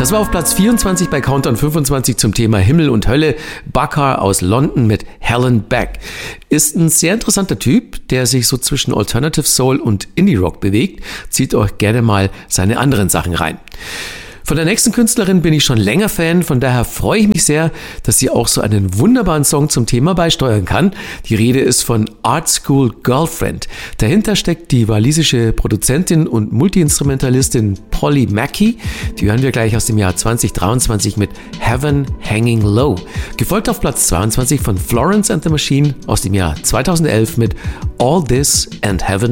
Das war auf Platz 24 bei Countdown 25 zum Thema Himmel und Hölle. Bakar aus London mit Helen Beck. Ist ein sehr interessanter Typ, der sich so zwischen Alternative Soul und Indie Rock bewegt. Zieht euch gerne mal seine anderen Sachen rein. Von der nächsten Künstlerin bin ich schon länger Fan, von daher freue ich mich sehr, dass sie auch so einen wunderbaren Song zum Thema beisteuern kann. Die Rede ist von Art School Girlfriend. Dahinter steckt die walisische Produzentin und Multiinstrumentalistin Polly Mackey. Die hören wir gleich aus dem Jahr 2023 mit Heaven Hanging Low. Gefolgt auf Platz 22 von Florence and the Machine aus dem Jahr 2011 mit All This and Heaven